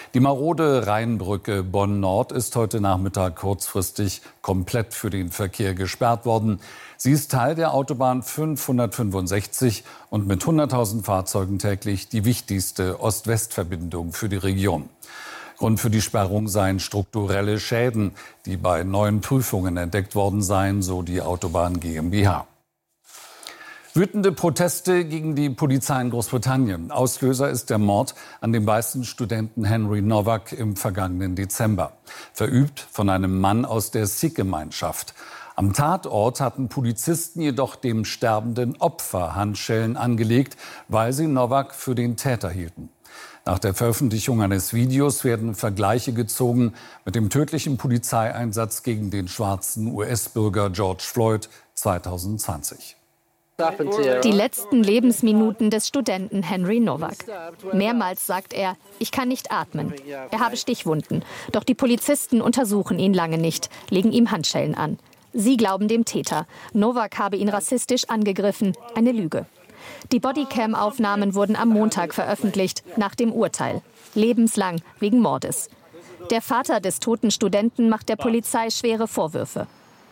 Die marode Rheinbrücke Bonn-Nord ist heute Nachmittag kurzfristig komplett für den Verkehr gesperrt worden. Sie ist Teil der Autobahn 565 und mit 100.000 Fahrzeugen täglich die wichtigste Ost-West-Verbindung für die Region. Grund für die Sperrung seien strukturelle Schäden, die bei neuen Prüfungen entdeckt worden seien, so die Autobahn GmbH. Wütende Proteste gegen die Polizei in Großbritannien. Auslöser ist der Mord an dem weißen Studenten Henry Nowak im vergangenen Dezember. Verübt von einem Mann aus der Sikh-Gemeinschaft. Am Tatort hatten Polizisten jedoch dem sterbenden Opfer Handschellen angelegt, weil sie Nowak für den Täter hielten. Nach der Veröffentlichung eines Videos werden Vergleiche gezogen mit dem tödlichen Polizeieinsatz gegen den schwarzen US-Bürger George Floyd 2020. Die letzten Lebensminuten des Studenten Henry Nowak. Mehrmals sagt er, ich kann nicht atmen. Er habe Stichwunden. Doch die Polizisten untersuchen ihn lange nicht, legen ihm Handschellen an. Sie glauben dem Täter. Nowak habe ihn rassistisch angegriffen. Eine Lüge. Die Bodycam-Aufnahmen wurden am Montag veröffentlicht, nach dem Urteil. Lebenslang wegen Mordes. Der Vater des toten Studenten macht der Polizei schwere Vorwürfe.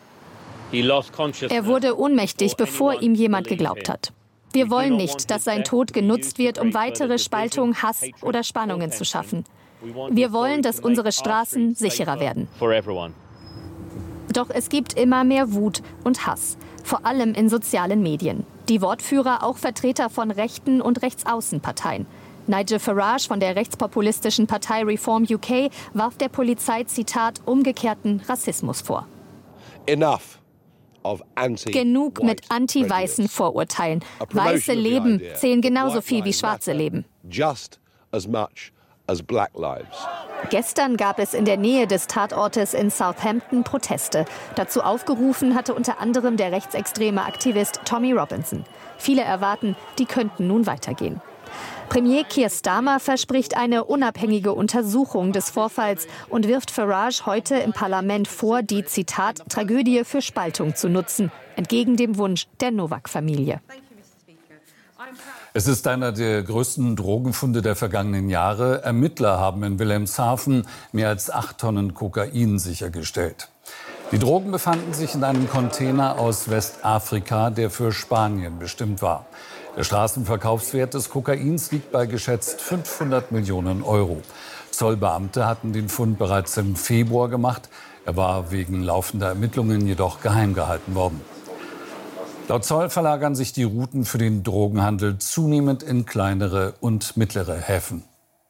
Er wurde ohnmächtig, bevor ihm jemand geglaubt hat. Wir wollen nicht, dass sein Tod genutzt wird, um weitere Spaltung, Hass oder Spannungen zu schaffen. Wir wollen, dass unsere Straßen sicherer werden. Doch es gibt immer mehr Wut und Hass, vor allem in sozialen Medien. Die Wortführer, auch Vertreter von rechten und Rechtsaußenparteien. Nigel Farage von der rechtspopulistischen Partei Reform UK warf der Polizei, Zitat, umgekehrten Rassismus vor. Genug mit anti-weißen Vorurteilen. Weiße Leben zählen genauso viel wie schwarze Leben. Gestern gab es in der Nähe des Tatortes in Southampton Proteste. Dazu aufgerufen hatte unter anderem der rechtsextreme Aktivist Tommy Robinson. Viele erwarten, die könnten nun weitergehen. Premier Keir Starmer verspricht eine unabhängige Untersuchung des Vorfalls und wirft Farage heute im Parlament vor, die, Zitat, Tragödie für Spaltung zu nutzen, entgegen dem Wunsch der Nowak-Familie. Es ist einer der größten Drogenfunde der vergangenen Jahre. Ermittler haben in Wilhelmshaven mehr als 8 Tonnen Kokain sichergestellt. Die Drogen befanden sich in einem Container aus Westafrika, der für Spanien bestimmt war. Der Straßenverkaufswert des Kokains liegt bei geschätzt 500 Millionen Euro. Zollbeamte hatten den Fund bereits im Februar gemacht. Er war wegen laufender Ermittlungen jedoch geheim gehalten worden. Laut Zoll verlagern sich die Routen für den Drogenhandel zunehmend in kleinere und mittlere Häfen.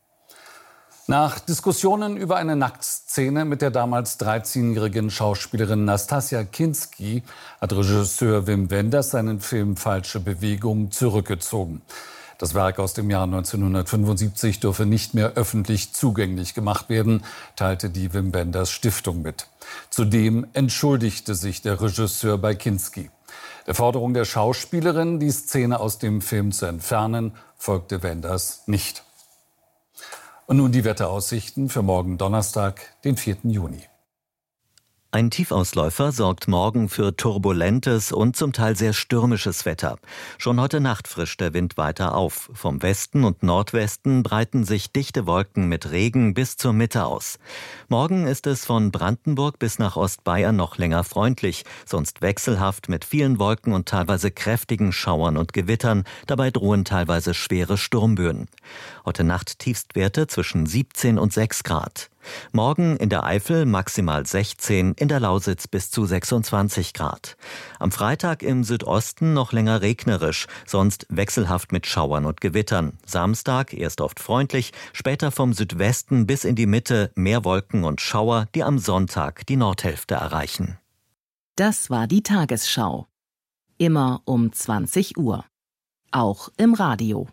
Nach Diskussionen über eine Nacktszene mit der damals 13-jährigen Schauspielerin Nastassja Kinski hat Regisseur Wim Wenders seinen Film Falsche Bewegung zurückgezogen. Das Werk aus dem Jahr 1975 dürfe nicht mehr öffentlich zugänglich gemacht werden, teilte die Wim Wenders Stiftung mit. Zudem entschuldigte sich der Regisseur bei Kinski. Der Forderung der Schauspielerin, die Szene aus dem Film zu entfernen, folgte Wenders nicht. Und nun die Wetteraussichten für morgen Donnerstag, den 4. Juni. Ein Tiefausläufer sorgt morgen für turbulentes und zum Teil sehr stürmisches Wetter. Schon heute Nacht frischt der Wind weiter auf. Vom Westen und Nordwesten breiten sich dichte Wolken mit Regen bis zur Mitte aus. Morgen ist es von Brandenburg bis nach Ostbayern noch länger freundlich, sonst wechselhaft mit vielen Wolken und teilweise kräftigen Schauern und Gewittern. Dabei drohen teilweise schwere Sturmböen. Heute Nacht Tiefstwerte zwischen 17 und 6 Grad. Morgen in der Eifel maximal 16, in der Lausitz bis zu 26 Grad. Am Freitag im Südosten noch länger regnerisch, sonst wechselhaft mit Schauern und Gewittern. Samstag erst oft freundlich, später vom Südwesten bis in die Mitte mehr Wolken und Schauer, die am Sonntag die Nordhälfte erreichen. Das war die Tagesschau. Immer um 20 Uhr. Auch im Radio.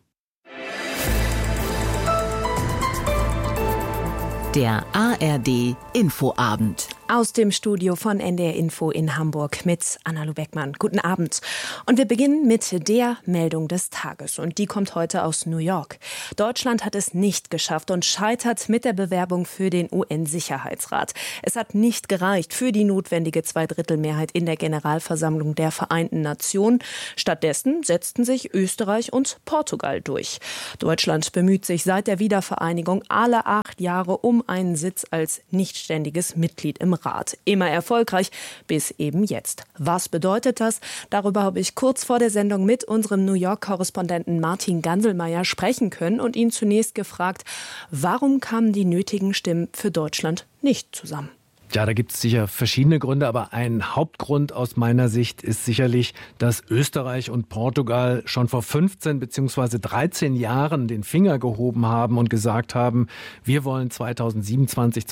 Der ARD Infoabend. Aus dem Studio von NDR Info in Hamburg mit Anna Lubeckmann. Guten Abend. Und wir beginnen mit der Meldung des Tages. Und die kommt heute aus New York. Deutschland hat es nicht geschafft und scheitert mit der Bewerbung für den UN-Sicherheitsrat. Es hat nicht gereicht für die notwendige Zweidrittelmehrheit in der Generalversammlung der Vereinten Nationen. Stattdessen setzten sich Österreich und Portugal durch. Deutschland bemüht sich seit der Wiedervereinigung alle 8 Jahre um einen Sitz als nichtständiges Mitglied im Rat. Immer erfolgreich, bis eben jetzt. Was bedeutet das? Darüber habe ich kurz vor der Sendung mit unserem New York-Korrespondenten Martin Ganselmeier sprechen können und ihn zunächst gefragt, warum kamen die nötigen Stimmen für Deutschland nicht zusammen? Ja, da gibt es sicher verschiedene Gründe, aber ein Hauptgrund aus meiner Sicht ist sicherlich, dass Österreich und Portugal schon vor 15 bzw. 13 Jahren den Finger gehoben haben und gesagt haben, wir wollen 2027,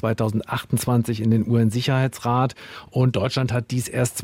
2028 in den UN-Sicherheitsrat, und Deutschland hat dies erst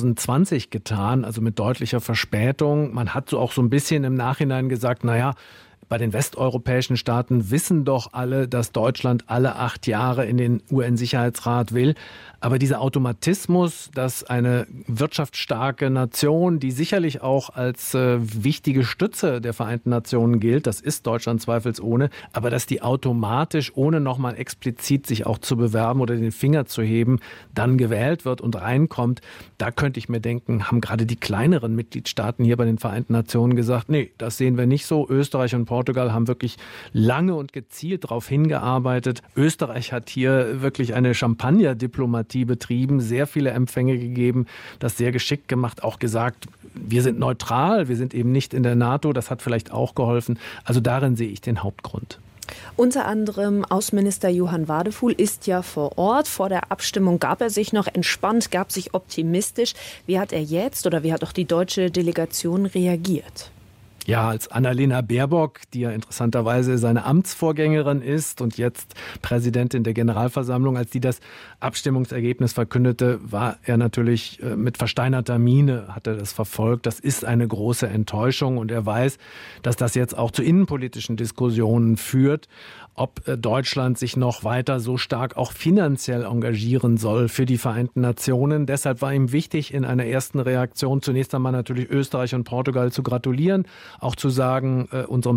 2020 getan, also mit deutlicher Verspätung. Man hat so auch so ein bisschen im Nachhinein gesagt, naja, bei den westeuropäischen Staaten wissen doch alle, dass Deutschland alle 8 Jahre in den UN-Sicherheitsrat will. Aber dieser Automatismus, dass eine wirtschaftsstarke Nation, die sicherlich auch als wichtige Stütze der Vereinten Nationen gilt, das ist Deutschland zweifelsohne, aber dass die automatisch, ohne nochmal explizit sich auch zu bewerben oder den Finger zu heben, dann gewählt wird und reinkommt, da könnte ich mir denken, haben gerade die kleineren Mitgliedstaaten hier bei den Vereinten Nationen gesagt, nee, das sehen wir nicht so. Österreich und Portugal haben wirklich lange und gezielt darauf hingearbeitet. Österreich hat hier wirklich eine Champagner-Diplomatie betrieben, sehr viele Empfänge gegeben, das sehr geschickt gemacht, auch gesagt, wir sind neutral, wir sind eben nicht in der NATO, das hat vielleicht auch geholfen. Also darin sehe ich den Hauptgrund. Unter anderem Außenminister Johann Wadefuhl ist ja vor Ort. Vor der Abstimmung gab er sich noch entspannt, gab sich optimistisch. Wie hat er jetzt oder wie hat auch die deutsche Delegation reagiert? Ja, als Annalena Baerbock, die ja interessanterweise seine Amtsvorgängerin ist und jetzt Präsidentin der Generalversammlung, als die das Abstimmungsergebnis verkündete, war er natürlich mit versteinerter Miene, hat er das verfolgt. Das ist eine große Enttäuschung und er weiß, dass das jetzt auch zu innenpolitischen Diskussionen führt, ob Deutschland sich noch weiter so stark auch finanziell engagieren soll für die Vereinten Nationen. Deshalb war ihm wichtig, in einer ersten Reaktion zunächst einmal natürlich Österreich und Portugal zu gratulieren, auch zu sagen, unserem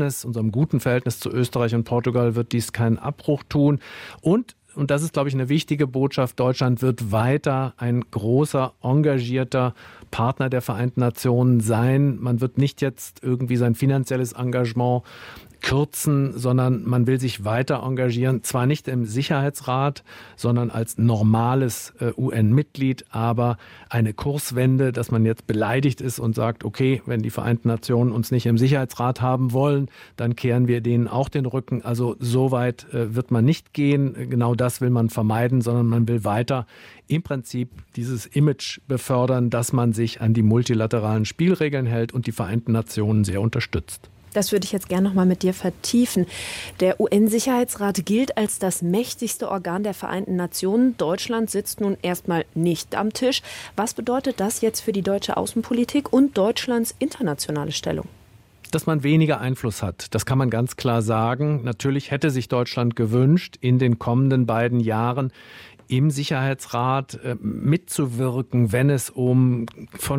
guten Verhältnis zu Österreich und Portugal wird dies keinen Abbruch tun. Und das ist, glaube ich, eine wichtige Botschaft, Deutschland wird weiter ein großer, engagierter Partner der Vereinten Nationen sein. Man wird nicht jetzt irgendwie sein finanzielles Engagement kürzen, sondern man will sich weiter engagieren, zwar nicht im Sicherheitsrat, sondern als normales UN-Mitglied, aber eine Kurswende, dass man jetzt beleidigt ist und sagt, okay, wenn die Vereinten Nationen uns nicht im Sicherheitsrat haben wollen, dann kehren wir denen auch den Rücken. Also so weit wird man nicht gehen, genau das will man vermeiden, sondern man will weiter im Prinzip dieses Image befördern, dass man sich an die multilateralen Spielregeln hält und die Vereinten Nationen sehr unterstützt. Das würde ich jetzt gerne noch mal mit dir vertiefen. Der UN-Sicherheitsrat gilt als das mächtigste Organ der Vereinten Nationen. Deutschland sitzt nun erstmal nicht am Tisch. Was bedeutet das jetzt für die deutsche Außenpolitik und Deutschlands internationale Stellung? Dass man weniger Einfluss hat, das kann man ganz klar sagen. Natürlich hätte sich Deutschland gewünscht, in den kommenden beiden Jahren im Sicherheitsrat mitzuwirken, wenn es um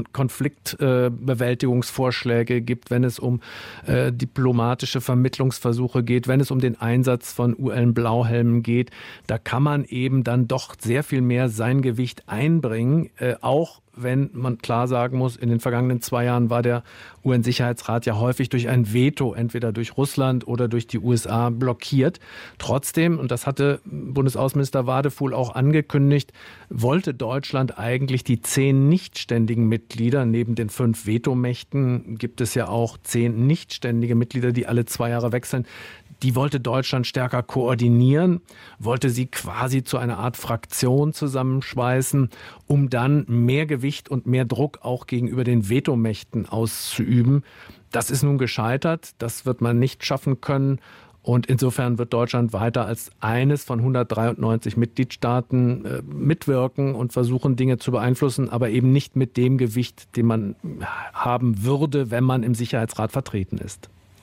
Konfliktbewältigungsvorschläge gibt, wenn es um diplomatische Vermittlungsversuche geht, wenn es um den Einsatz von UN-Blauhelmen geht. Da kann man eben dann doch sehr viel mehr sein Gewicht einbringen, auch wenn man klar sagen muss, in den vergangenen 2 Jahren war der UN-Sicherheitsrat ja häufig durch ein Veto, entweder durch Russland oder durch die USA, blockiert. Trotzdem, und das hatte Bundesaußenminister Wadefuhl auch angekündigt, wollte Deutschland eigentlich die 10 nichtständigen Mitglieder, neben den 5 Vetomächten gibt es ja auch 10 nichtständige Mitglieder, die alle 2 Jahre wechseln. Die wollte Deutschland stärker koordinieren, wollte sie quasi zu einer Art Fraktion zusammenschweißen, um dann mehr Gewicht und mehr Druck auch gegenüber den Vetomächten auszuüben. Das ist nun gescheitert, das wird man nicht schaffen können. Und insofern wird Deutschland weiter als eines von 193 Mitgliedstaaten mitwirken und versuchen, Dinge zu beeinflussen, aber eben nicht mit dem Gewicht, den man haben würde, wenn man im Sicherheitsrat vertreten ist.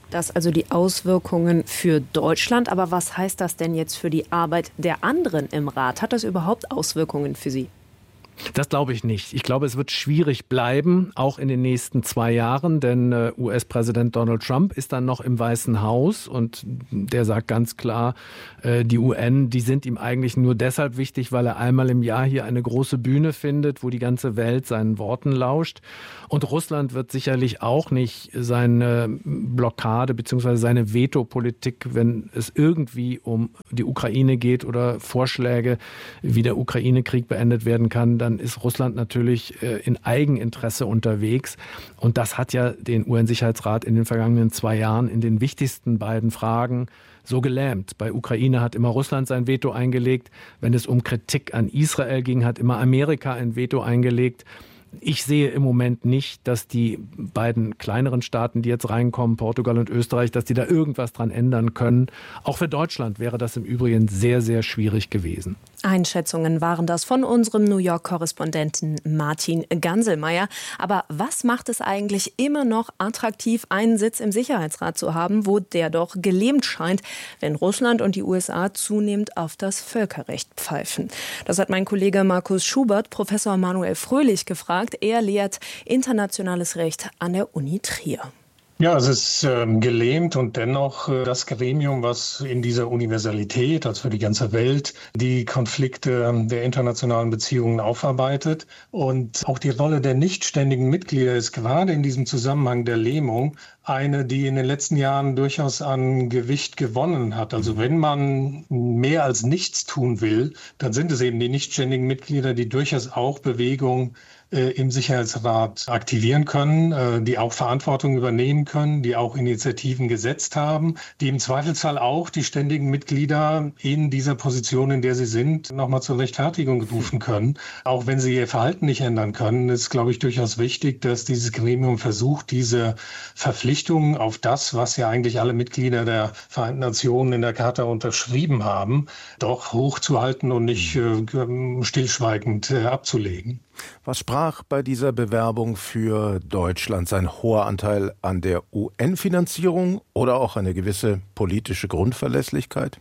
Das also die Auswirkungen für Deutschland. Aber was heißt das denn jetzt für die Arbeit der anderen im Rat? Hat das überhaupt Auswirkungen für Sie? Das glaube ich nicht. Ich glaube, es wird schwierig bleiben, auch in den nächsten 2 Jahren, denn US-Präsident Donald Trump ist dann noch im Weißen Haus und der sagt ganz klar, die UN, die sind ihm eigentlich nur deshalb wichtig, weil er einmal im Jahr hier eine große Bühne findet, wo die ganze Welt seinen Worten lauscht. Und Russland wird sicherlich auch nicht seine Blockade bzw. seine Veto-Politik, wenn es irgendwie um die Ukraine geht oder Vorschläge, wie der Ukraine-Krieg beendet werden kann, dann ist Russland natürlich in Eigeninteresse unterwegs. Und das hat ja den UN-Sicherheitsrat in den vergangenen 2 Jahren in den wichtigsten beiden Fragen so gelähmt. Bei Ukraine hat immer Russland sein Veto eingelegt. Wenn es um Kritik an Israel ging, hat immer Amerika ein Veto eingelegt. Ich sehe im Moment nicht, dass die beiden kleineren Staaten, die jetzt reinkommen, Portugal und Österreich, dass die da irgendwas dran ändern können. Auch für Deutschland wäre das im Übrigen sehr, sehr schwierig gewesen. Einschätzungen waren das von unserem New York-Korrespondenten Martin Ganselmeier. Aber was macht es eigentlich immer noch attraktiv, einen Sitz im Sicherheitsrat zu haben, wo der doch gelähmt scheint, wenn Russland und die USA zunehmend auf das Völkerrecht pfeifen? Das hat mein Kollege Markus Schubert Professor Manuel Fröhlich gefragt. Er lehrt internationales Recht an der Uni Trier. Ja, es ist gelähmt und dennoch das Gremium, was in dieser Universalität, also für die ganze Welt, die Konflikte der internationalen Beziehungen aufarbeitet. Und auch die Rolle der nichtständigen Mitglieder ist gerade in diesem Zusammenhang der Lähmung eine, die in den letzten Jahren durchaus an Gewicht gewonnen hat. Also wenn man mehr als nichts tun will, dann sind es eben die nichtständigen Mitglieder, die durchaus auch Bewegung im Sicherheitsrat aktivieren können, die auch Verantwortung übernehmen können, die auch Initiativen gesetzt haben, die im Zweifelsfall auch die ständigen Mitglieder in dieser Position, in der sie sind, nochmal zur Rechtfertigung rufen können. Auch wenn sie ihr Verhalten nicht ändern können, ist, glaube ich, durchaus wichtig, dass dieses Gremium versucht, diese Verpflichtungen auf das, was ja eigentlich alle Mitglieder der Vereinten Nationen in der Charta unterschrieben haben, doch hochzuhalten und nicht stillschweigend abzulegen. Was sprach bei dieser Bewerbung für Deutschland? Sein hoher Anteil an der UN-Finanzierung oder auch eine gewisse politische Grundverlässlichkeit?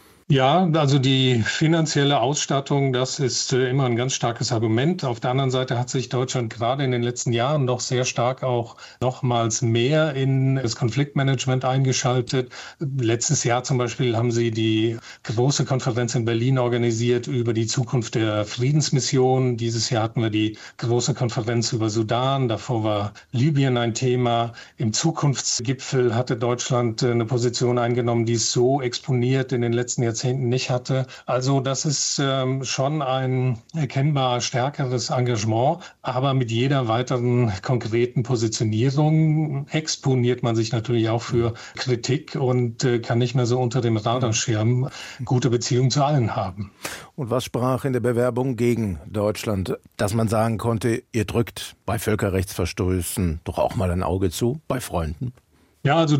Ja, also die finanzielle Ausstattung, das ist immer ein ganz starkes Argument. Auf der anderen Seite hat sich Deutschland gerade in den letzten Jahren noch sehr stark auch nochmals mehr in das Konfliktmanagement eingeschaltet. Letztes Jahr zum Beispiel haben sie die große Konferenz in Berlin organisiert über die Zukunft der Friedensmission. Dieses Jahr hatten wir die große Konferenz über Sudan. Davor war Libyen ein Thema. Im Zukunftsgipfel hatte Deutschland eine Position eingenommen, die es so exponiert in den letzten Jahrzehnten nicht hatte. Also das ist schon ein erkennbar stärkeres Engagement, aber mit jeder weiteren konkreten Positionierung exponiert man sich natürlich auch für Kritik und kann nicht mehr so unter dem Radarschirm gute Beziehungen zu allen haben. Und was sprach in der Bewerbung gegen Deutschland, dass man sagen konnte, ihr drückt bei Völkerrechtsverstößen doch auch mal ein Auge zu, bei Freunden? Ja, also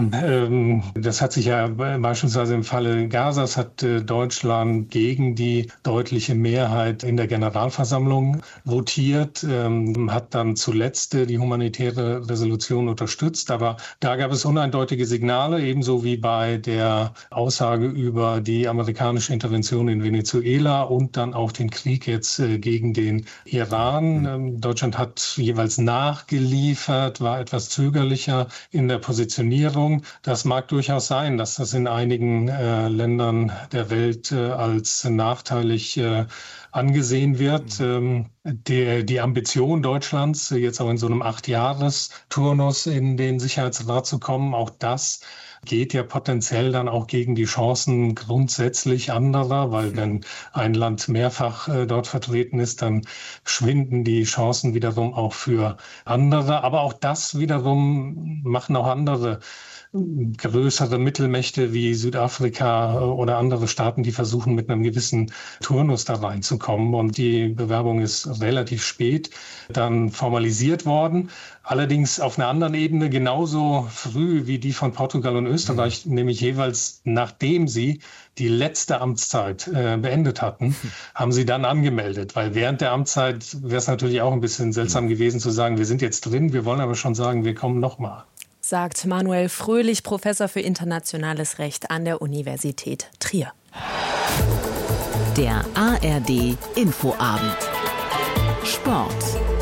das hat sich ja beispielsweise im Falle Gazas hat Deutschland gegen die deutliche Mehrheit in der Generalversammlung votiert, hat dann zuletzt die humanitäre Resolution unterstützt. Aber da gab es uneindeutige Signale, ebenso wie bei der Aussage über die amerikanische Intervention in Venezuela und dann auch den Krieg jetzt gegen den Iran. Deutschland hat jeweils nachgeliefert, war etwas zögerlicher in der Positionierung. Das mag durchaus sein, dass das in einigen Ländern der Welt als nachteilig angesehen wird. Die Ambition Deutschlands, jetzt auch in so einem 8-Jahres-Turnus in den Sicherheitsrat zu kommen, auch das geht ja potenziell dann auch gegen die Chancen grundsätzlich anderer, weil wenn ein Land mehrfach dort vertreten ist, dann schwinden die Chancen wiederum auch für andere. Aber auch das wiederum machen auch andere größere Mittelmächte wie Südafrika oder andere Staaten, die versuchen, mit einem gewissen Turnus da reinzukommen. Und die Bewerbung ist relativ spät dann formalisiert worden. Allerdings auf einer anderen Ebene genauso früh wie die von Portugal und Österreich, nämlich jeweils nachdem sie die letzte Amtszeit beendet hatten, haben sie dann angemeldet. Weil während der Amtszeit wäre es natürlich auch ein bisschen seltsam gewesen zu sagen, wir sind jetzt drin, wir wollen aber schon sagen, wir kommen nochmal. sagt Manuel Fröhlich, Professor für internationales Recht an der Universität Trier. Der ARD Infoabend. Sport.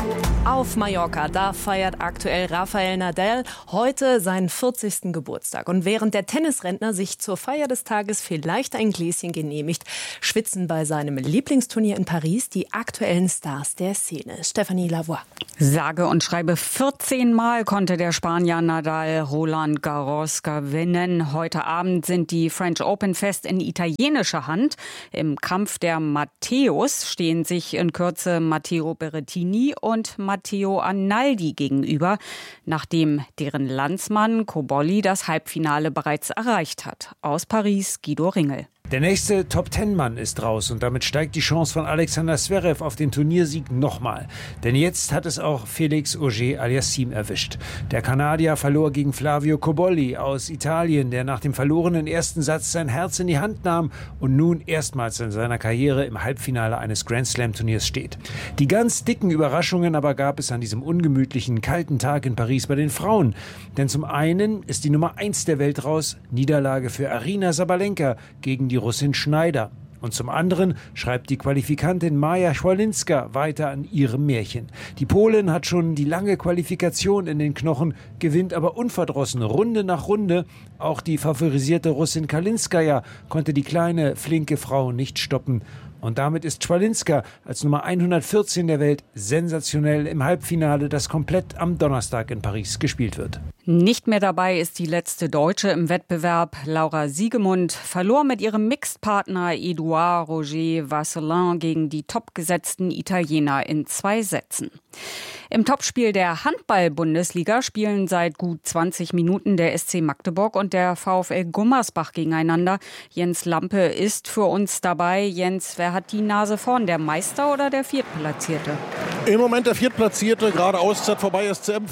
Auf Mallorca, da feiert aktuell Rafael Nadal heute seinen 40. Geburtstag. Und während der Tennisrentner sich zur Feier des Tages vielleicht ein Gläschen genehmigt, schwitzen bei seinem Lieblingsturnier in Paris die aktuellen Stars der Szene. Stephanie Lavoie. Sage und schreibe 14 Mal konnte der Spanier Nadal Roland Garros gewinnen. Heute Abend sind die French Open fest in italienischer Hand. Im Kampf der Matteos stehen sich in Kürze Matteo Berrettini und Matteo Arnaldi gegenüber, nachdem deren Landsmann Cobolli das Halbfinale bereits erreicht hat. Aus Paris Guido Ringel. Der nächste Top-10-Mann ist raus und damit steigt die Chance von Alexander Zverev auf den Turniersieg nochmal. Denn jetzt hat es auch Felix Auger-Aliassime erwischt. Der Kanadier verlor gegen Flavio Cobolli aus Italien, der nach dem verlorenen ersten Satz sein Herz in die Hand nahm und nun erstmals in seiner Karriere im Halbfinale eines Grand-Slam-Turniers steht. Die ganz dicken Überraschungen aber gab es an diesem ungemütlichen, kalten Tag in Paris bei den Frauen. Denn zum einen ist die Nummer 1 der Welt raus, Niederlage für Aryna Sabalenka gegen die Russin Schneider. Und zum anderen schreibt die Qualifikantin Maja Schwalinska weiter an ihrem Märchen. Die Polin hat schon die lange Qualifikation in den Knochen, gewinnt aber unverdrossen Runde nach Runde. Auch die favorisierte Russin Kalinskaja konnte die kleine, flinke Frau nicht stoppen. Und damit ist Schwalinska als Nummer 114 der Welt sensationell im Halbfinale, das komplett am Donnerstag in Paris gespielt wird. Nicht mehr dabei ist die letzte Deutsche im Wettbewerb. Laura Siegemund verlor mit ihrem Mixed-Partner Edouard Roger Vasselin gegen die topgesetzten Italiener in 2 Sätzen. Im Topspiel der Handball-Bundesliga spielen seit gut 20 Minuten der SC Magdeburg und der VfL Gummersbach gegeneinander. Jens Lampe ist für uns dabei. Jens, wer hat die Nase vorn, der Meister oder der Viertplatzierte? Im Moment der Viertplatzierte, gerade Auszeit vorbei, SCM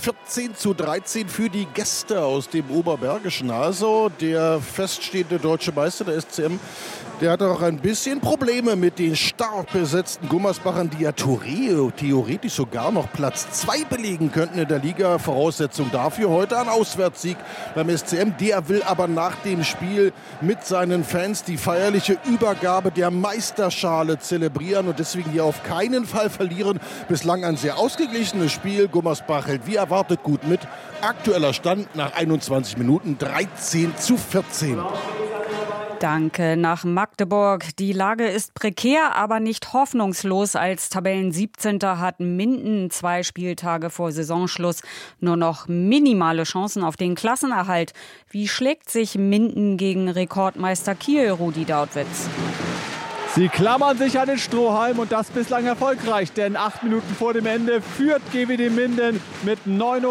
14:13 für die Gäste aus dem Oberbergischen. Also der feststehende deutsche Meister, der SCM, der hat auch ein bisschen Probleme mit den stark besetzten Gummersbachern, die ja theoretisch sogar noch Platz 2 belegen könnten in der Liga. Voraussetzung dafür heute ein Auswärtssieg beim SCM. Der will aber nach dem Spiel mit seinen Fans die feierliche Übergabe der Meisterschale zelebrieren und deswegen hier auf keinen Fall verlieren. Bislang ein sehr ausgeglichenes Spiel. Gummersbach hält wie erwartet gut mit. Aktueller Stand nach 21 Minuten 13:14. Danke nach Magdeburg. Die Lage ist prekär, aber nicht hoffnungslos. Als Tabellen-17. hat Minden 2 Spieltage vor Saisonschluss nur noch minimale Chancen auf den Klassenerhalt. Wie schlägt sich Minden gegen Rekordmeister Kiel, Rudi Dautwitz? Sie klammern sich an den Strohhalm und das bislang erfolgreich, denn 8 Minuten vor dem Ende führt GWD Minden mit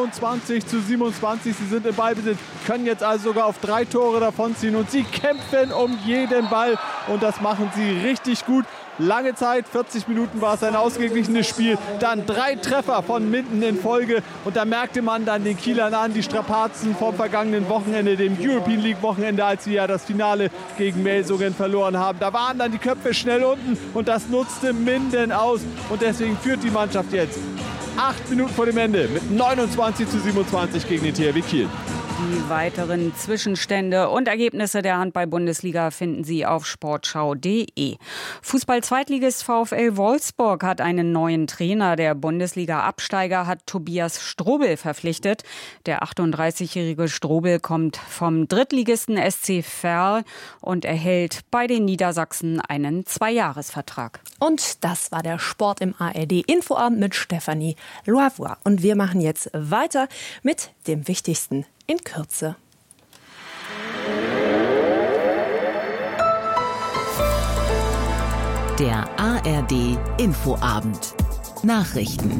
29:27. Sie sind im Ballbesitz, können jetzt also sogar auf 3 Tore davonziehen und sie kämpfen um jeden Ball und das machen sie richtig gut. Lange Zeit, 40 Minuten war es ein ausgeglichenes Spiel. Dann 3 Treffer von Minden in Folge. Und da merkte man dann den Kielern an, die Strapazen vom vergangenen Wochenende, dem European League Wochenende, als sie ja das Finale gegen Melsungen verloren haben. Da waren dann die Köpfe schnell unten und das nutzte Minden aus. Und deswegen führt die Mannschaft jetzt 8 Minuten vor dem Ende mit 29:27 gegen den THW Kiel. Die weiteren Zwischenstände und Ergebnisse der Handball-Bundesliga finden Sie auf sportschau.de. Fußball-Zweitligist VfL Wolfsburg hat einen neuen Trainer. Der Bundesliga-Absteiger hat Tobias Strobel verpflichtet. Der 38-jährige Strobel kommt vom Drittligisten SC Verl und erhält bei den Niedersachsen einen 2-Jahres-Vertrag. Und das war der Sport im ARD-Infoabend mit Stephanie Lavoie. Und wir machen jetzt weiter mit dem Wichtigsten in Kürze. Der ARD-Infoabend. Nachrichten.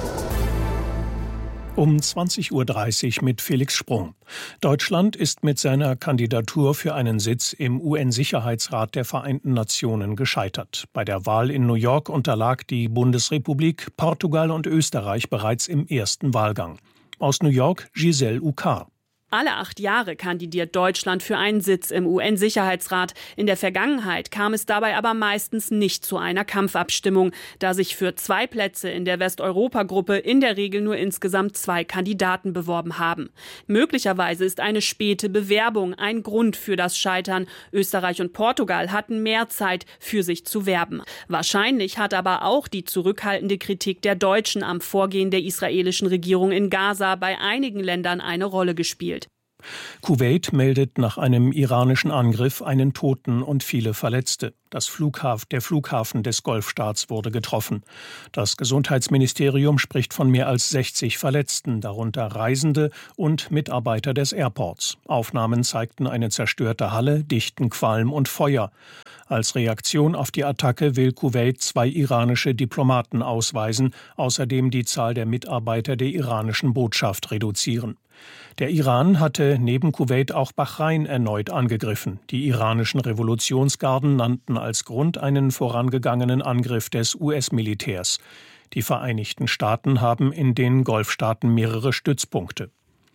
Um 20:30 Uhr mit Felix Sprung. Deutschland ist mit seiner Kandidatur für einen Sitz im UN-Sicherheitsrat der Vereinten Nationen gescheitert. Bei der Wahl in New York unterlag die Bundesrepublik, Portugal und Österreich bereits im ersten Wahlgang. Aus New York Giselle Ukar. Alle 8 Jahre kandidiert Deutschland für einen Sitz im UN-Sicherheitsrat. In der Vergangenheit kam es dabei aber meistens nicht zu einer Kampfabstimmung, da sich für 2 Plätze in der Westeuropa-Gruppe in der Regel nur insgesamt 2 Kandidaten beworben haben. Möglicherweise ist eine späte Bewerbung ein Grund für das Scheitern. Österreich und Portugal hatten mehr Zeit, für sich zu werben. Wahrscheinlich hat aber auch die zurückhaltende Kritik der Deutschen am Vorgehen der israelischen Regierung in Gaza bei einigen Ländern eine Rolle gespielt. Kuwait meldet nach einem iranischen Angriff einen Toten und viele Verletzte. Der Flughafen des Golfstaats wurde getroffen. Das Gesundheitsministerium spricht von mehr als 60 Verletzten, darunter Reisende und Mitarbeiter des Airports. Aufnahmen zeigten eine zerstörte Halle, dichten Qualm und Feuer. Als Reaktion auf die Attacke will Kuwait 2 iranische Diplomaten ausweisen, außerdem die Zahl der Mitarbeiter der iranischen Botschaft reduzieren. Der Iran hatte neben Kuwait auch Bahrain erneut angegriffen. Die iranischen Revolutionsgarden nannten als Grund einen vorangegangenen Angriff des US-Militärs. Die Vereinigten Staaten haben in den Golfstaaten mehrere Stützpunkte.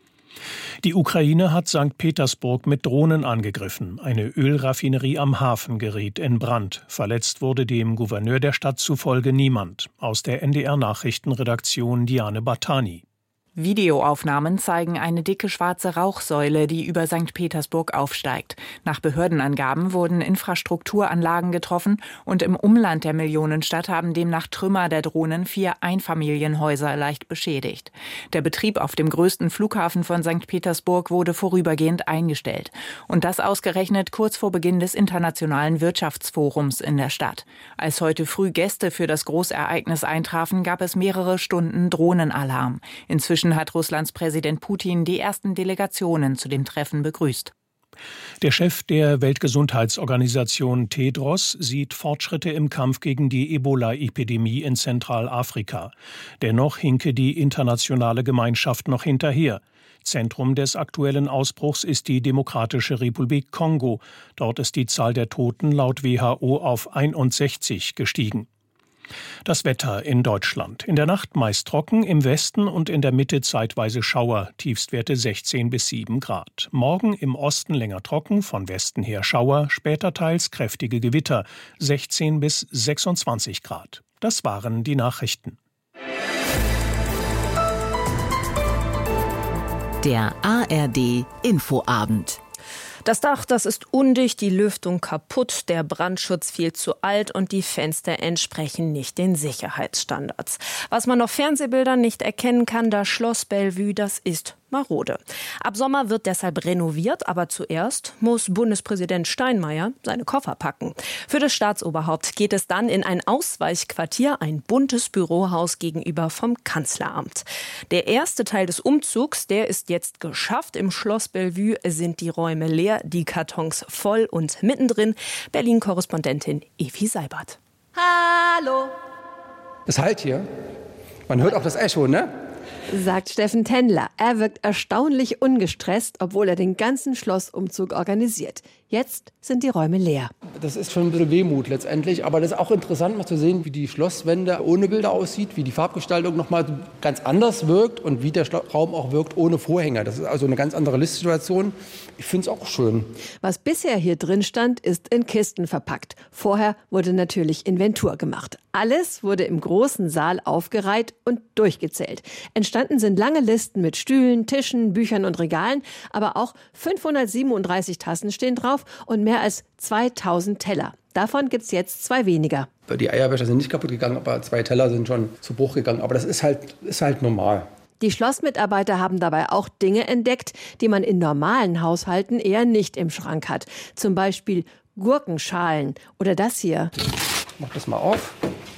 Die Ukraine hat St. Petersburg mit Drohnen angegriffen. Eine Ölraffinerie am Hafen geriet in Brand. Verletzt wurde dem Gouverneur der Stadt zufolge niemand. Aus der NDR-Nachrichtenredaktion Diane Batani. Videoaufnahmen zeigen eine dicke schwarze Rauchsäule, die über St. Petersburg aufsteigt. Nach Behördenangaben wurden Infrastrukturanlagen getroffen und im Umland der Millionenstadt haben demnach Trümmer der Drohnen 4 Einfamilienhäuser leicht beschädigt. Der Betrieb auf dem größten Flughafen von St. Petersburg wurde vorübergehend eingestellt. Und das ausgerechnet kurz vor Beginn des Internationalen Wirtschaftsforums in der Stadt. Als heute früh Gäste für das Großereignis eintrafen, gab es mehrere Stunden Drohnenalarm. Inzwischen hat Russlands Präsident Putin die ersten Delegationen zu dem Treffen begrüßt. Der Chef der Weltgesundheitsorganisation Tedros sieht Fortschritte im Kampf gegen die Ebola-Epidemie in Zentralafrika. Dennoch hinke die internationale Gemeinschaft noch hinterher. Zentrum des aktuellen Ausbruchs ist die Demokratische Republik Kongo. Dort ist die Zahl der Toten laut WHO auf 61 gestiegen. Das Wetter in Deutschland. In der Nacht meist trocken, im Westen und in der Mitte zeitweise Schauer, Tiefstwerte 16 bis 7 Grad. Morgen im Osten länger trocken, von Westen her Schauer, später teils kräftige Gewitter, 16 bis 26 Grad. Das waren die Nachrichten. Der ARD Infoabend. Das Dach, das ist undicht, die Lüftung kaputt, der Brandschutz viel zu alt und die Fenster entsprechen nicht den Sicherheitsstandards. Was man auf Fernsehbildern nicht erkennen kann, das Schloss Bellevue, das ist marode. Ab Sommer wird deshalb renoviert, aber zuerst muss Bundespräsident Steinmeier seine Koffer packen. Für das Staatsoberhaupt geht es dann in ein Ausweichquartier, ein buntes Bürohaus gegenüber vom Kanzleramt. Der erste Teil des Umzugs, der ist jetzt geschafft. Im Schloss Bellevue sind die Räume leer, die Kartons voll und mittendrin Berlin-Korrespondentin Evi Seibert. Hallo. Es hallt hier. Man hört auch das Echo, ne? Sagt Steffen Tendler. Er wirkt erstaunlich ungestresst, obwohl er den ganzen Schlossumzug organisiert. Jetzt sind die Räume leer. Das ist schon ein bisschen Wehmut letztendlich, aber das ist auch interessant, mal zu sehen, wie die Schlosswände ohne Bilder aussieht, wie die Farbgestaltung nochmal ganz anders wirkt und wie der Raum auch wirkt ohne Vorhänge. Das ist also eine ganz andere Listsituation. Ich finde es auch schön. Was bisher hier drin stand, ist in Kisten verpackt. Vorher wurde natürlich Inventur gemacht. Alles wurde im großen Saal aufgereiht und durchgezählt. Entstanden sind lange Listen mit Stühlen, Tischen, Büchern und Regalen, aber auch 537 Tassen stehen drauf und mehr als 2000 Teller. Davon gibt's jetzt 2 weniger. Die Eierbecher sind nicht kaputt gegangen, aber 2 Teller sind schon zu Bruch gegangen. Aber das ist halt normal. Die Schlossmitarbeiter haben dabei auch Dinge entdeckt, die man in normalen Haushalten eher nicht im Schrank hat. Zum Beispiel Gurkenschalen oder das hier. Ich mach das mal auf.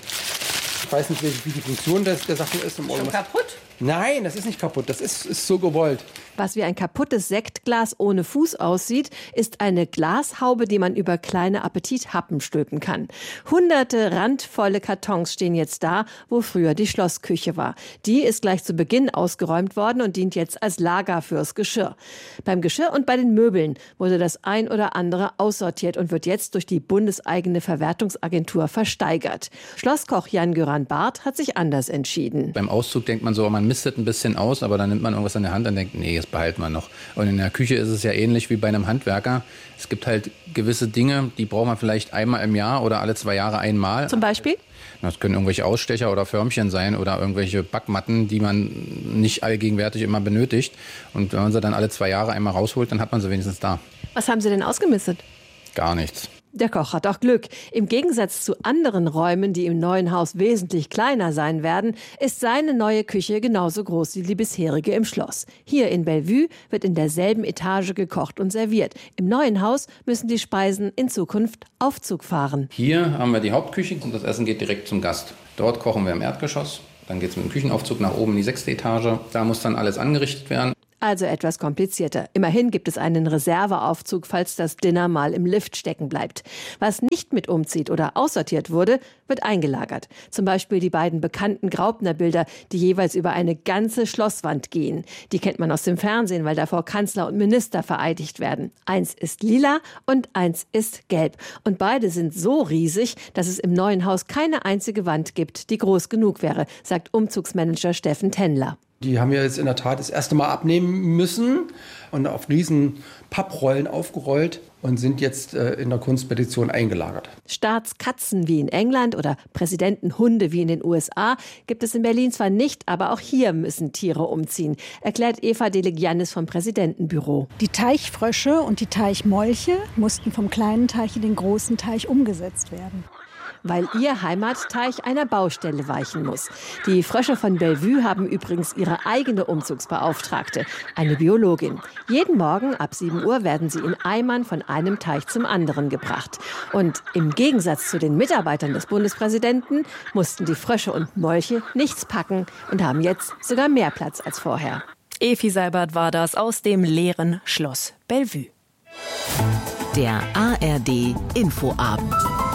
Ich weiß nicht, wie die Funktion der Sachen ist. Schon kaputt? Nein, das ist nicht kaputt. Das ist so gewollt. Was wie ein kaputtes Sektglas ohne Fuß aussieht, ist eine Glashaube, die man über kleine Appetithappen stülpen kann. Hunderte randvolle Kartons stehen jetzt da, wo früher die Schlossküche war. Die ist gleich zu Beginn ausgeräumt worden und dient jetzt als Lager fürs Geschirr. Beim Geschirr und bei den Möbeln wurde das ein oder andere aussortiert und wird jetzt durch die bundeseigene Verwertungsagentur versteigert. Schlosskoch Jan-Göran Barth hat sich anders entschieden. Beim Auszug denkt man so, man man mistet ein bisschen aus, aber dann nimmt man irgendwas in der Hand und denkt, nee, das behalten wir noch. Und in der Küche ist es ja ähnlich wie bei einem Handwerker. Es gibt halt gewisse Dinge, die braucht man vielleicht einmal im Jahr oder alle 2 Jahre einmal. Zum Beispiel? Das können irgendwelche Ausstecher oder Förmchen sein oder irgendwelche Backmatten, die man nicht allgegenwärtig immer benötigt. Und wenn man sie dann alle 2 Jahre einmal rausholt, dann hat man sie wenigstens da. Was haben Sie denn ausgemistet? Gar nichts. Der Koch hat auch Glück. Im Gegensatz zu anderen Räumen, die im neuen Haus wesentlich kleiner sein werden, ist seine neue Küche genauso groß wie die bisherige im Schloss. Hier in Bellevue wird in derselben Etage gekocht und serviert. Im neuen Haus müssen die Speisen in Zukunft Aufzug fahren. Hier haben wir die Hauptküche und das Essen geht direkt zum Gast. Dort kochen wir im Erdgeschoss. Dann geht es mit dem Küchenaufzug nach oben in die 6. Etage. Da muss dann alles angerichtet werden. Also etwas komplizierter. Immerhin gibt es einen Reserveaufzug, falls das Dinner mal im Lift stecken bleibt. Was nicht mit umzieht oder aussortiert wurde, wird eingelagert. Zum Beispiel die beiden bekannten Graupner-Bilder, die jeweils über eine ganze Schlosswand gehen. Die kennt man aus dem Fernsehen, weil davor Kanzler und Minister vereidigt werden. Eins ist lila und eins ist gelb. Und beide sind so riesig, dass es im neuen Haus keine einzige Wand gibt, die groß genug wäre, sagt Umzugsmanager Steffen Tendler. Die haben wir jetzt in der Tat das erste Mal abnehmen müssen und auf riesen Papprollen aufgerollt und sind jetzt in der Kunstpetition eingelagert. Staatskatzen wie in England oder Präsidentenhunde wie in den USA gibt es in Berlin zwar nicht, aber auch hier müssen Tiere umziehen, erklärt Eva Delegiannis vom Präsidentenbüro. Die Teichfrösche und die Teichmolche mussten vom kleinen Teich in den großen Teich umgesetzt werden. Weil ihr Heimatteich einer Baustelle weichen muss. Die Frösche von Bellevue haben übrigens ihre eigene Umzugsbeauftragte, eine Biologin. Jeden Morgen ab 7 Uhr werden sie in Eimern von einem Teich zum anderen gebracht. Und im Gegensatz zu den Mitarbeitern des Bundespräsidenten mussten die Frösche und Molche nichts packen und haben jetzt sogar mehr Platz als vorher. Evi Seibert war das aus dem leeren Schloss Bellevue. Der ARD Infoabend.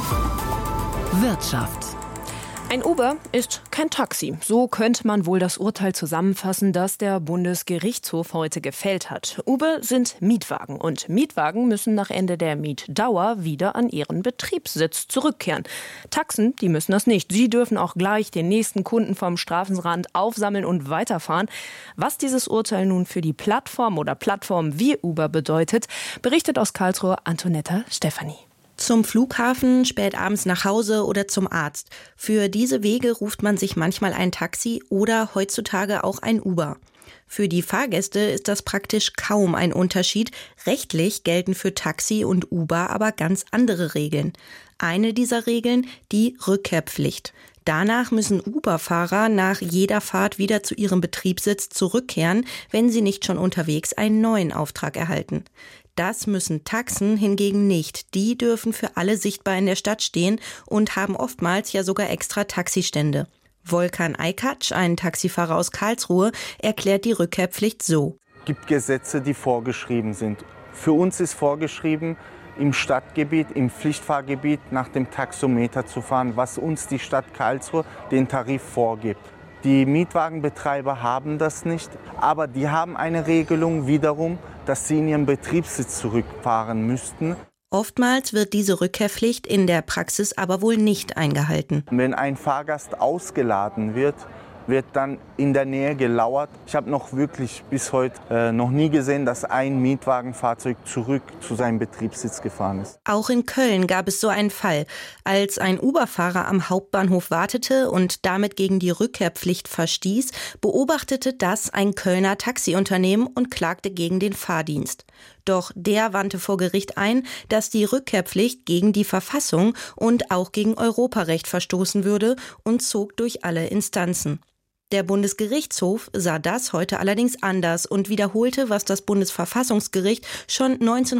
Wirtschaft. Ein Uber ist kein Taxi. So könnte man wohl das Urteil zusammenfassen, das der Bundesgerichtshof heute gefällt hat. Uber sind Mietwagen und Mietwagen müssen nach Ende der Mietdauer wieder an ihren Betriebssitz zurückkehren. Taxen, die müssen das nicht. Sie dürfen auch gleich den nächsten Kunden vom Straßenrand aufsammeln und weiterfahren. Was dieses Urteil nun für die Plattform oder Plattformen wie Uber bedeutet, berichtet aus Karlsruhe Antonetta Stefanie. Zum Flughafen, spät abends nach Hause oder zum Arzt. Für diese Wege ruft man sich manchmal ein Taxi oder heutzutage auch ein Uber. Für die Fahrgäste ist das praktisch kaum ein Unterschied. Rechtlich gelten für Taxi und Uber aber ganz andere Regeln. Eine dieser Regeln, die Rückkehrpflicht. Danach müssen Uber-Fahrer nach jeder Fahrt wieder zu ihrem Betriebssitz zurückkehren, wenn sie nicht schon unterwegs einen neuen Auftrag erhalten. Das müssen Taxen hingegen nicht. Die dürfen für alle sichtbar in der Stadt stehen und haben oftmals ja sogar extra Taxistände. Volkan Aykac, ein Taxifahrer aus Karlsruhe, erklärt die Rückkehrpflicht so. Es gibt Gesetze, die vorgeschrieben sind. Für uns ist vorgeschrieben, im Stadtgebiet, im Pflichtfahrgebiet nach dem Taxometer zu fahren, was uns die Stadt Karlsruhe den Tarif vorgibt. Die Mietwagenbetreiber haben das nicht, aber die haben eine Regelung wiederum, dass sie in ihren Betriebssitz zurückfahren müssten. Oftmals wird diese Rückkehrpflicht in der Praxis aber wohl nicht eingehalten. Wenn ein Fahrgast ausgeladen wird dann in der Nähe gelauert. Ich habe noch wirklich bis heute noch nie gesehen, dass ein Mietwagenfahrzeug zurück zu seinem Betriebssitz gefahren ist. Auch in Köln gab es so einen Fall. Als ein Uber-Fahrer am Hauptbahnhof wartete und damit gegen die Rückkehrpflicht verstieß, beobachtete das ein Kölner Taxiunternehmen und klagte gegen den Fahrdienst. Doch der wandte vor Gericht ein, dass die Rückkehrpflicht gegen die Verfassung und auch gegen Europarecht verstoßen würde und zog durch alle Instanzen. Der Bundesgerichtshof sah das heute allerdings anders und wiederholte, was das Bundesverfassungsgericht schon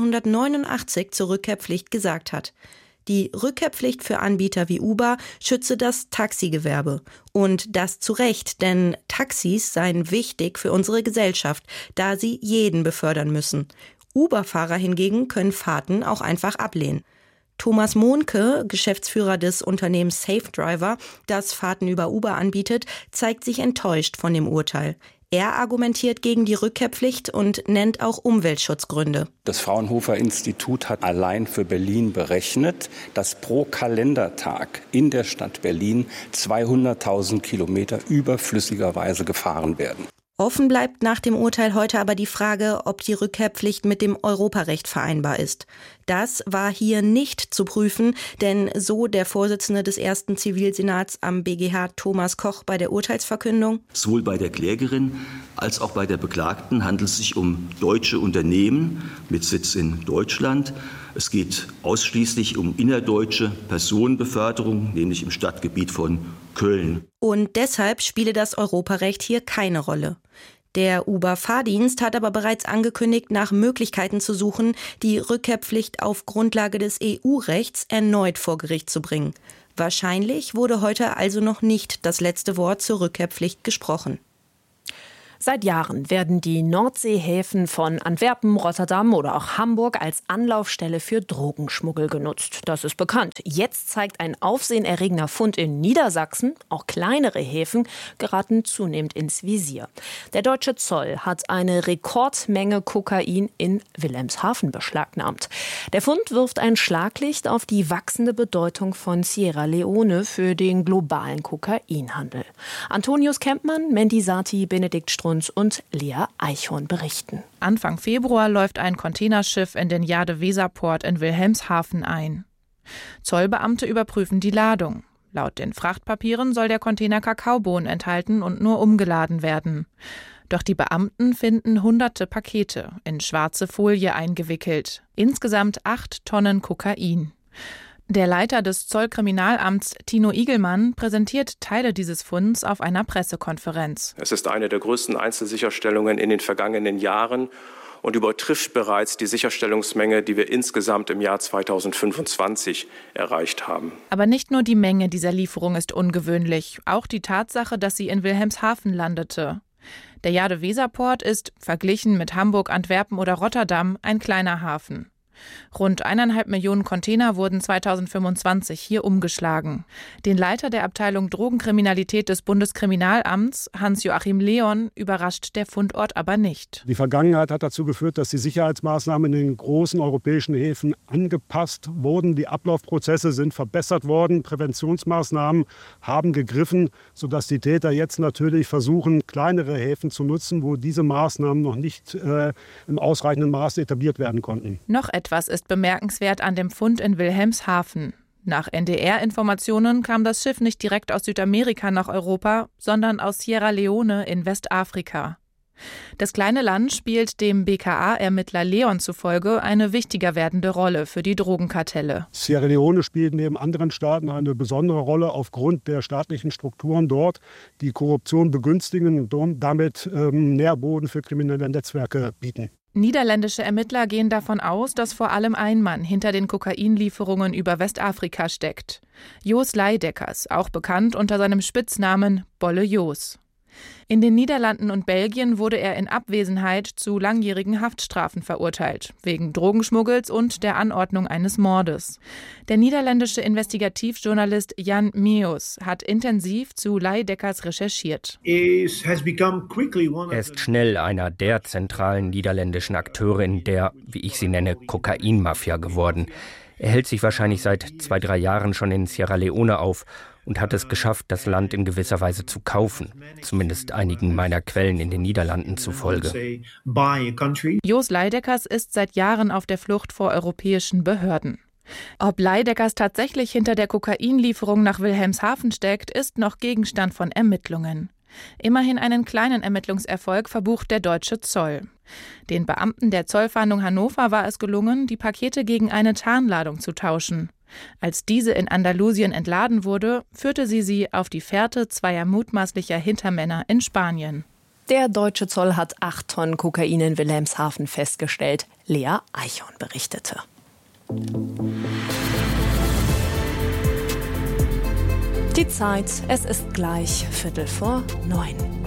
1989 zur Rückkehrpflicht gesagt hat. Die Rückkehrpflicht für Anbieter wie Uber schütze das Taxigewerbe. Und das zu Recht, denn Taxis seien wichtig für unsere Gesellschaft, da sie jeden befördern müssen. Uber-Fahrer hingegen können Fahrten auch einfach ablehnen. Thomas Mohnke, Geschäftsführer des Unternehmens Safe Driver, das Fahrten über Uber anbietet, zeigt sich enttäuscht von dem Urteil. Er argumentiert gegen die Rückkehrpflicht und nennt auch Umweltschutzgründe. Das Fraunhofer Institut hat allein für Berlin berechnet, dass pro Kalendertag in der Stadt Berlin 200.000 Kilometer überflüssigerweise gefahren werden. Offen bleibt nach dem Urteil heute aber die Frage, ob die Rückkehrpflicht mit dem Europarecht vereinbar ist. Das war hier nicht zu prüfen, denn so der Vorsitzende des ersten Zivilsenats am BGH Thomas Koch bei der Urteilsverkündung. Sowohl bei der Klägerin als auch bei der Beklagten handelt es sich um deutsche Unternehmen mit Sitz in Deutschland. Es geht ausschließlich um innerdeutsche Personenbeförderung, nämlich im Stadtgebiet von Köln. Und deshalb spiele das Europarecht hier keine Rolle. Der Uber-Fahrdienst hat aber bereits angekündigt, nach Möglichkeiten zu suchen, die Rückkehrpflicht auf Grundlage des EU-Rechts erneut vor Gericht zu bringen. Wahrscheinlich wurde heute also noch nicht das letzte Wort zur Rückkehrpflicht gesprochen. Seit Jahren werden die Nordseehäfen von Antwerpen, Rotterdam oder auch Hamburg als Anlaufstelle für Drogenschmuggel genutzt. Das ist bekannt. Jetzt zeigt ein aufsehenerregender Fund in Niedersachsen, auch kleinere Häfen geraten zunehmend ins Visier. Der deutsche Zoll hat eine Rekordmenge Kokain in Wilhelmshaven beschlagnahmt. Der Fund wirft ein Schlaglicht auf die wachsende Bedeutung von Sierra Leone für den globalen Kokainhandel. Antonius Kempmann, Mendy Sati, Benedikt Strunz und Lea Eichhorn berichten. Anfang Februar läuft ein Containerschiff in den Jade-Weser-Port in Wilhelmshaven ein. Zollbeamte überprüfen die Ladung. Laut den Frachtpapieren soll der Container Kakaobohnen enthalten und nur umgeladen werden. Doch die Beamten finden hunderte Pakete in schwarze Folie eingewickelt. Insgesamt 8 Tonnen Kokain. Der Leiter des Zollkriminalamts, Tino Igelmann, präsentiert Teile dieses Funds auf einer Pressekonferenz. Es ist eine der größten Einzelsicherstellungen in den vergangenen Jahren und übertrifft bereits die Sicherstellungsmenge, die wir insgesamt im Jahr 2025 erreicht haben. Aber nicht nur die Menge dieser Lieferung ist ungewöhnlich, auch die Tatsache, dass sie in Wilhelmshaven landete. Der Jade-Weser-Port ist, verglichen mit Hamburg, Antwerpen oder Rotterdam, ein kleiner Hafen. Rund 1,5 Millionen Container wurden 2025 hier umgeschlagen. Den Leiter der Abteilung Drogenkriminalität des Bundeskriminalamts, Hans-Joachim Leon, überrascht der Fundort aber nicht. Die Vergangenheit hat dazu geführt, dass die Sicherheitsmaßnahmen in den großen europäischen Häfen angepasst wurden. Die Ablaufprozesse sind verbessert worden. Präventionsmaßnahmen haben gegriffen, sodass die Täter jetzt natürlich versuchen, kleinere Häfen zu nutzen, wo diese Maßnahmen noch nicht im ausreichenden Maße etabliert werden konnten. Noch etwas ist bemerkenswert an dem Fund in Wilhelmshaven. Nach NDR-Informationen kam das Schiff nicht direkt aus Südamerika nach Europa, sondern aus Sierra Leone in Westafrika. Das kleine Land spielt dem BKA-Ermittler Leon zufolge eine wichtiger werdende Rolle für die Drogenkartelle. Sierra Leone spielt neben anderen Staaten eine besondere Rolle aufgrund der staatlichen Strukturen dort, die Korruption begünstigen und damit Nährboden für kriminelle Netzwerke bieten. Niederländische Ermittler gehen davon aus, dass vor allem ein Mann hinter den Kokainlieferungen über Westafrika steckt. Jos Leideckers, auch bekannt unter seinem Spitznamen Bolle Jos. In den Niederlanden und Belgien wurde er in Abwesenheit zu langjährigen Haftstrafen verurteilt, wegen Drogenschmuggels und der Anordnung eines Mordes. Der niederländische Investigativjournalist Jan Meus hat intensiv zu Leideckers recherchiert. Er ist schnell einer der zentralen niederländischen Akteure in der, wie ich sie nenne, Kokainmafia geworden. Er hält sich wahrscheinlich seit 2-3 Jahren schon in Sierra Leone auf und hat es geschafft, das Land in gewisser Weise zu kaufen, zumindest einigen meiner Quellen in den Niederlanden zufolge. Jos Leideckers ist seit Jahren auf der Flucht vor europäischen Behörden. Ob Leideckers tatsächlich hinter der Kokainlieferung nach Wilhelmshaven steckt, ist noch Gegenstand von Ermittlungen. Immerhin einen kleinen Ermittlungserfolg verbucht der deutsche Zoll. Den Beamten der Zollfahndung Hannover war es gelungen, die Pakete gegen eine Tarnladung zu tauschen. Als diese in Andalusien entladen wurde, führte sie auf die Fährte zweier mutmaßlicher Hintermänner in Spanien. Der deutsche Zoll hat 8 Tonnen Kokain in Wilhelmshaven festgestellt. Lea Eichhorn berichtete. Die Zeit, es ist gleich 8:45.